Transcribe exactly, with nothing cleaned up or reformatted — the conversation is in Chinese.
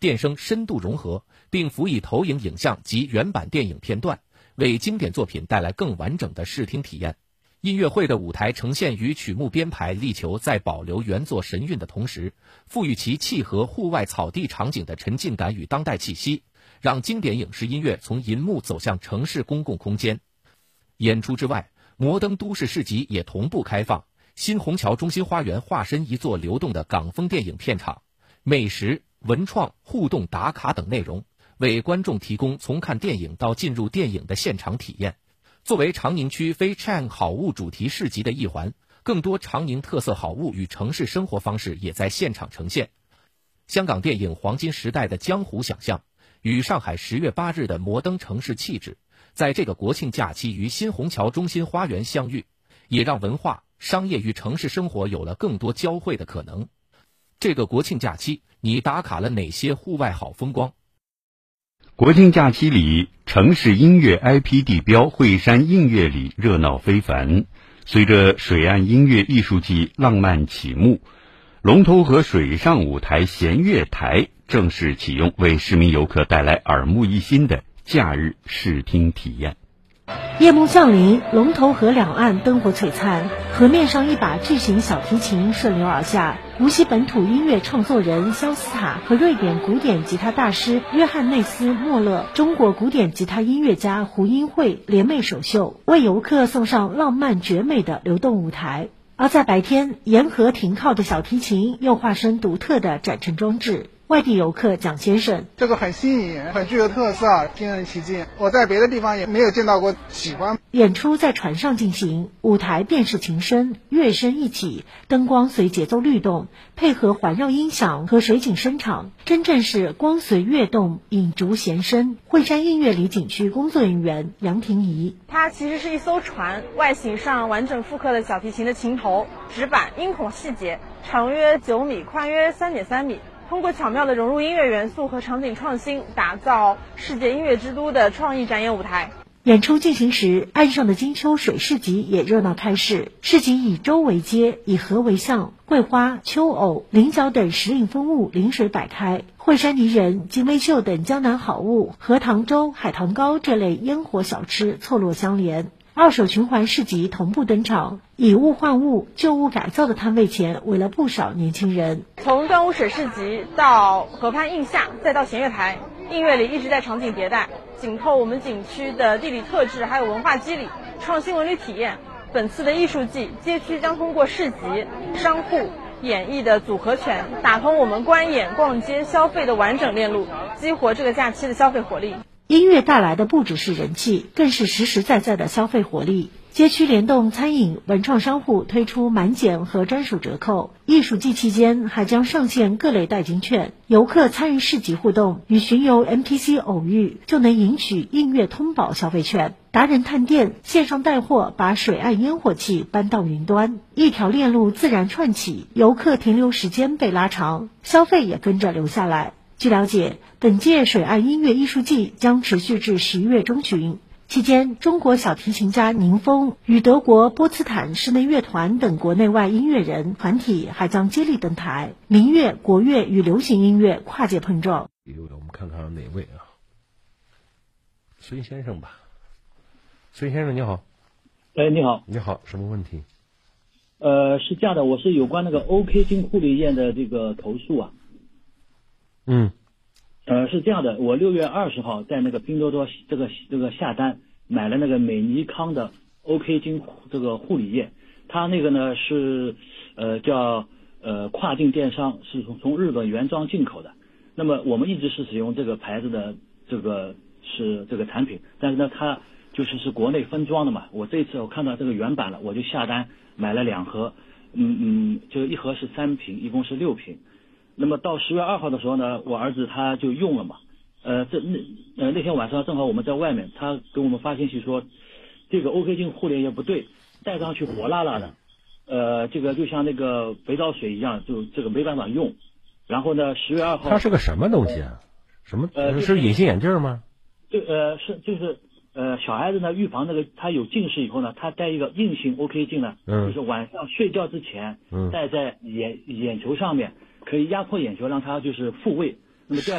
电声深度融合，并辅以投影影像及原版电影片段，为经典作品带来更完整的视听体验。音乐会的舞台呈现与曲目编排力求在保留原作神韵的同时，赋予其契合户外草地场景的沉浸感与当代气息，让经典影视音乐从银幕走向城市公共空间。演出之外，摩登都市市集也同步开放，新虹桥中心花园化身一座流动的港风电影片场，美食、文创、互动打卡等内容，为观众提供从看电影到进入电影的现场体验。作为长宁区非 Chang 好物主题市集的一环，更多长宁特色好物与城市生活方式也在现场呈现。香港电影黄金时代的江湖想象，与上海十月八日的摩登城市气质，在这个国庆假期于新虹桥中心花园相遇，也让文化、商业与城市生活有了更多交汇的可能。这个国庆假期，你打卡了哪些户外好风光？ 国庆假期里，城市音乐 I P 地标惠山映月里热闹非凡。随着水岸音乐艺术季浪漫启幕，龙头河水上舞台弦乐台正式启用，为市民游客带来耳目一新的假日视听体验。 夜幕降临，龙头河两岸灯火璀璨，河面上一把巨型小提琴顺流而下。无锡本土音乐创作人肖斯塔和瑞典古典吉他大师约翰内斯·莫勒、中国古典吉他音乐家胡英慧联袂首秀，为游客送上浪漫绝美的流动舞台。而在白天，沿河停靠的小提琴又化身独特的展陈装置。外地游客蒋先生， 这个很新颖，很具有特色，听人起劲。我在别的地方也没有见到过，喜欢。 演出在船上进行，舞台便是琴声，乐声一起，灯光随节奏律动，配合环绕音响和水景声场，真正是光随乐动，影逐弦声。惠山映月里景区工作人员杨婷怡， 它其实是一艘船，外形上完整复刻了小提琴的琴头、指板、音孔细节，长约九米，宽约三点三米。通过巧妙地融入音乐元素和场景创新，打造世界音乐之都的创意展演舞台。 演出进行时，岸上的金秋水市集也热闹开市。市集以舟为街，以河为巷，桂花、秋藕、菱角等时令风物临水摆开。惠山泥人、金威秀等江南好物，荷塘粥、海棠糕这类烟火小吃错落相连。二手循环市集同步登场，以物换物、旧物改造的摊位前围了不少年轻人。 从端午水市集到河畔映夏，再到弦乐台，映月里一直在场景迭代，紧扣我们景区的地理特质还有文化肌理，创新文旅体验。本次的艺术季，街区将通过市集、商户、演绎的组合拳，打通我们观演、逛街、消费的完整链路，激活这个假期的消费活力。 音乐带来的不只是人气，更是实实在在的消费活力。街区联动餐饮、文创商户推出满减和专属折扣，艺术季期间还将上线各类代金券，游客参与市集互动，与巡游 N P C 偶遇，就能赢取映月通宝消费券。达人探店，线上带货，把水岸烟火气搬到云端，一条链路自然串起，游客停留时间被拉长，消费也跟着留下来。据了解，本届水岸音乐艺术季将持续至十一月中旬。期间，中国小提琴家宁峰与德国波茨坦室内乐团等国内外音乐人团体还将接力登台，民乐、国乐与流行音乐跨界碰撞。 我们看看哪位啊？孙先生吧。孙先生你好。 哎，你好。 你好，什么问题？ 呃，是这样的，我是有关那个 OK 金护理院的这个投诉啊。 嗯， 呃，是这样的，我六月二十号在那个拼多多这个这个下单买了那个美尼康的 OK 金这个护理液，它那个呢是呃叫呃跨境电商，是从从日本原装进口的。那么我们一直是使用这个牌子的这个是这个产品，但是呢它就是是国内分装的嘛。我这一次我看到这个原版了，我就下单买了两盒，嗯嗯，就一盒是三瓶，一共是六瓶。那么到十月二号的时候呢，我儿子他就用了嘛，呃，这那呃那天晚上正好我们在外面，他给我们发信息说，这个 OK 金护理液不对，戴上去火辣辣的，呃，这个就像那个肥皂水一样，就这个没办法用。然后呢，十月二号， 它是个什么东西啊？什么？呃，是隐形眼镜吗？ 对，呃，是就是呃，小孩子呢预防那个他有近视以后呢，他戴一个硬性 OK 镜呢，嗯，就是晚上睡觉之前，嗯，戴在眼眼球上面。可以压迫眼球，让它就是复位。那么这样。